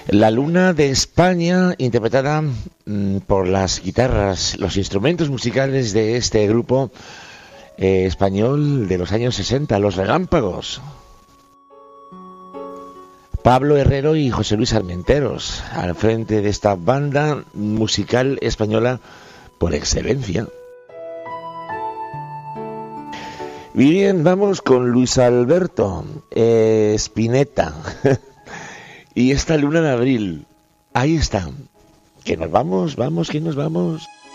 La Luna de España, interpretada por las guitarras, los instrumentos musicales de este grupo español de los años 60, Los Relámpagos. Pablo Herrero y José Luis Armenteros, al frente de esta banda musical española por excelencia. Y bien, vamos con Luis Alberto Spinetta y esta Luna de Abril. Ahí está. Que nos vamos, que nos vamos.